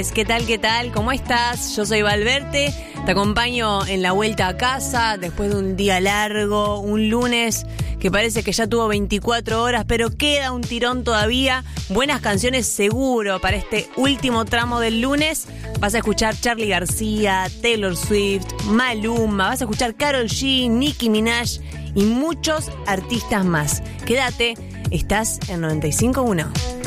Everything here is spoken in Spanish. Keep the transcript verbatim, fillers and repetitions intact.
¿Qué tal? ¿Qué tal? ¿Cómo estás? Yo soy Valverte, te acompaño en la vuelta a casa después de un día largo, un lunes que parece que ya tuvo veinticuatro horas, pero queda un tirón todavía. Buenas canciones seguro para este último tramo del lunes. Vas a escuchar Charly García, Taylor Swift, Maluma, vas a escuchar Karol G, Nicki Minaj y muchos artistas más. Quédate, estás en noventa y cinco punto uno.